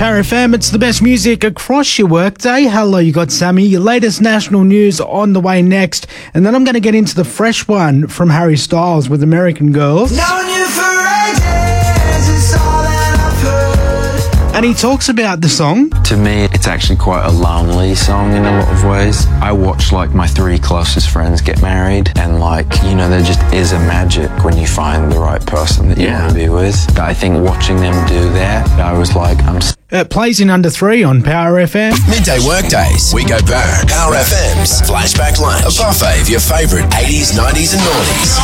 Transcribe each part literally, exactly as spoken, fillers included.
Power F M, it's the best music across your workday. Hello, you got Sammy. Your latest national news on the way next. And then I'm going to get into the fresh one from Harry Styles with American Girls. Known you for ages, it's all that I've heard. And he talks about the song. To me, it's actually quite a lonely song in a lot of ways. I watch like my three closest friends get married, and like, you know, there just is a magic when you find the right person that you Yeah. want to be with. I think watching them do that, I was like, I'm It plays in under three on Power F M. Midday workdays. We go back. Power F M's Flashback Lunch. A buffet of your favourite eighties, nineties and noughties.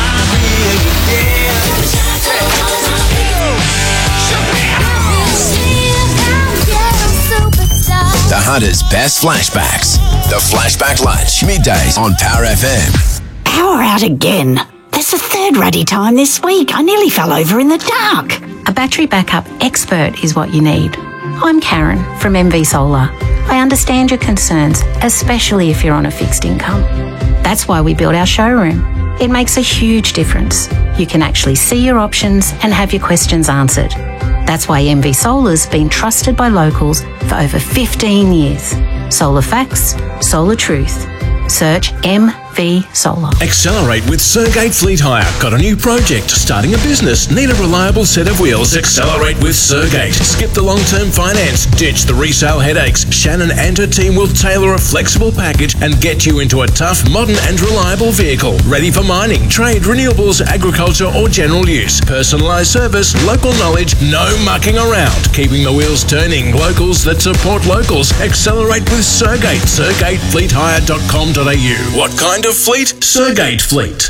The Hunter's best flashbacks. The Flashback Lunch. Middays on Power F M. Power out again. That's the third ruddy time this week. I nearly fell over in the dark. A battery backup expert is what you need. I'm Karen from M V Solar. I understand your concerns, especially if you're on a fixed income. That's why we built our showroom. It makes a huge difference. You can actually see your options and have your questions answered. That's why M V Solar's been trusted by locals for over fifteen years. Solar facts, solar truth. Search M V Solar. Accelerate with Sergate Fleet Hire. Got a new project? Starting a business? Need a reliable set of wheels? Accelerate with Sergate. Skip the long-term finance. Ditch the resale headaches. Shannon and her team will tailor a flexible package and get you into a tough, modern and reliable vehicle. Ready for mining, trade, renewables, agriculture or general use. Personalised service, local knowledge, no mucking around. Keeping the wheels turning. Locals that support locals. Accelerate with Sergate. sergate fleet hire dot com dot a u. What kind of fleet? Sergate Fleet.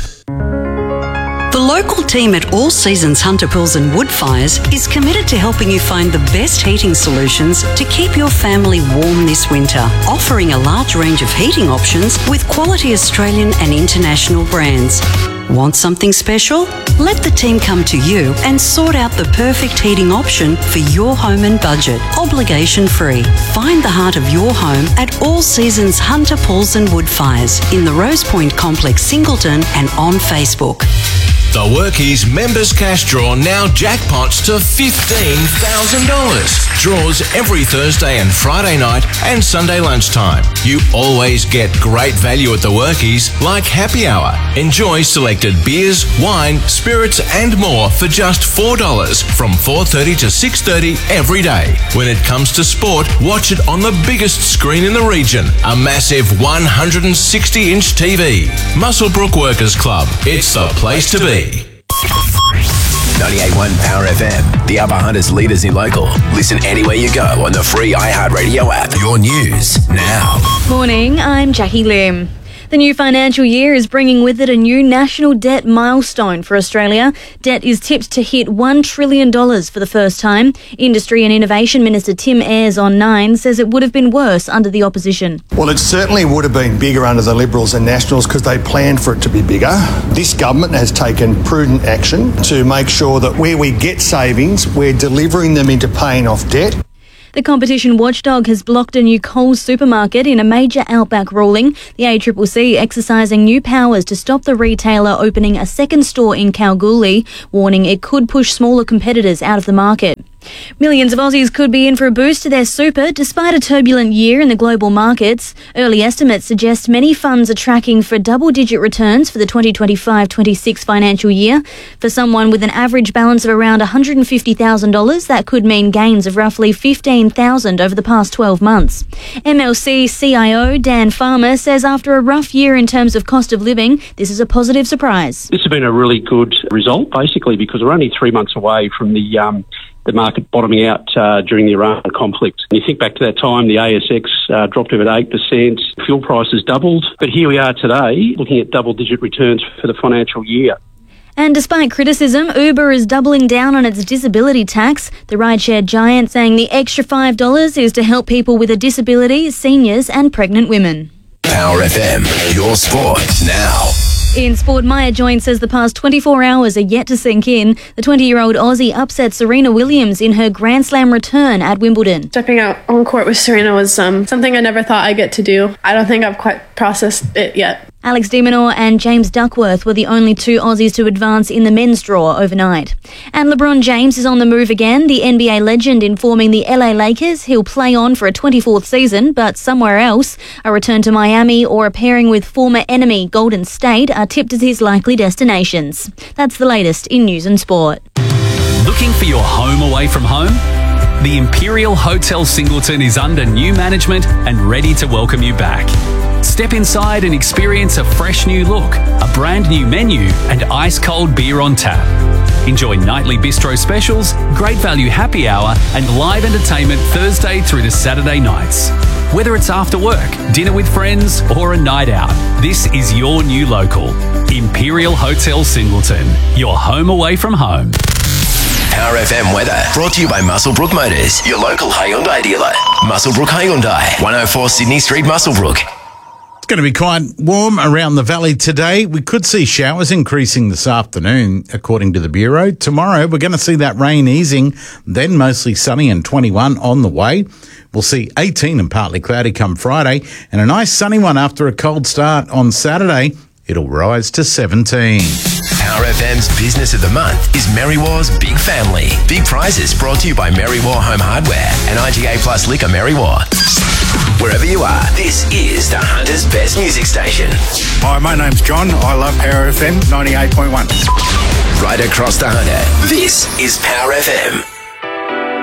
The local team at All Seasons Hunter Pools and Woodfires is committed to helping you find the best heating solutions to keep your family warm this winter, offering a large range of heating options with quality Australian and international brands. Want something special? Let the team come to you and sort out the perfect heating option for your home and budget, obligation free. Find the heart of your home at All Seasons Hunter Pools and Woodfires in the Rose Point Complex, Singleton, and on Facebook. The Workies Members Cash Draw now jackpots to fifteen thousand dollars. Draws every Thursday and Friday night and Sunday lunchtime. You always get great value at the Workies, like happy hour. Enjoy selected beers, wine, spirits and more for just four dollars from four thirty to six thirty every day. When it comes to sport, watch it on the biggest screen in the region, a massive one hundred sixty inch T V. Muswellbrook Workers Club. It's the place to be. ninety-eight point one Power F M, the Upper Hunters leaders in local. Listen anywhere you go on the free iHeartRadio app. Your news now. Morning, I'm Jackie Lim. The new financial year is bringing with it a new national debt milestone for Australia. Debt is tipped to hit one trillion dollars for the first time. Industry and Innovation Minister Tim Ayres on Nine says it would have been worse under the opposition. Well, it certainly would have been bigger under the Liberals and Nationals because they planned for it to be bigger. This government has taken prudent action to make sure that where we get savings, we're delivering them into paying off debt. The competition watchdog has blocked a new Coles supermarket in a major outback ruling. The A C C C exercising new powers to stop the retailer opening a second store in Kalgoorlie, warning it could push smaller competitors out of the market. Millions of Aussies could be in for a boost to their super despite a turbulent year in the global markets. Early estimates suggest many funds are tracking for double-digit returns for the twenty twenty-five twenty-six financial year. For someone with an average balance of around one hundred fifty thousand dollars, that could mean gains of roughly fifteen thousand dollars over the past twelve months. M L C C I O Dan Farmer says after a rough year in terms of cost of living, this is a positive surprise. This has been a really good result, basically, because we're only three months away from the um, the market bottoming out uh, during the Iran conflict. And you think back to that time, the A S X uh, dropped about eight percent, fuel prices doubled, but here we are today looking at double-digit returns for the financial year. And despite criticism, Uber is doubling down on its disability tax. The rideshare giant saying the extra five dollars is to help people with a disability, seniors and pregnant women. Power F M, your sport now. In sport, Maya Joyne says the past twenty-four hours are yet to sink in. The twenty-year-old Aussie upset Serena Williams in her Grand Slam return at Wimbledon. Stepping out on court with Serena was um, something I never thought I'd get to do. I don't think I've quite processed it yet. Alex de Minaur and James Duckworth were the only two Aussies to advance in the men's draw overnight. And LeBron James is on the move again. The N B A legend informing the L A Lakers he'll play on for a twenty-fourth season, but somewhere else. A return to Miami or a pairing with former enemy Golden State are tipped as his likely destinations. That's the latest in news and sport. Looking for your home away from home? The Imperial Hotel Singleton is under new management and ready to welcome you back. Step inside and experience a fresh new look, a brand new menu and ice-cold beer on tap. Enjoy nightly bistro specials, great value happy hour and live entertainment Thursday through to Saturday nights. Whether it's after work, dinner with friends or a night out, this is your new local. Imperial Hotel Singleton, your home away from home. Power F M weather brought to you by Muswellbrook Motors, your local Hyundai dealer. Muswellbrook Hyundai, one oh four Sydney Street, Muswellbrook. It's going to be quite warm around the valley today. We could see showers increasing this afternoon, according to the Bureau. Tomorrow, we're going to see that rain easing, then mostly sunny and twenty-one on the way. We'll see eighteen and partly cloudy come Friday, and a nice sunny one after a cold start on Saturday. It'll rise to seventeen. Power F M's Business of the Month is Merrywar's Big Family. Big prizes brought to you by Merrywar Home Hardware and I G A Plus Liquor Merrywar. Wherever you are, this is the Hunter's Best Music Station. Hi, my name's John. I love Power F M ninety-eight point one. Right across the Hunter, this is Power F M.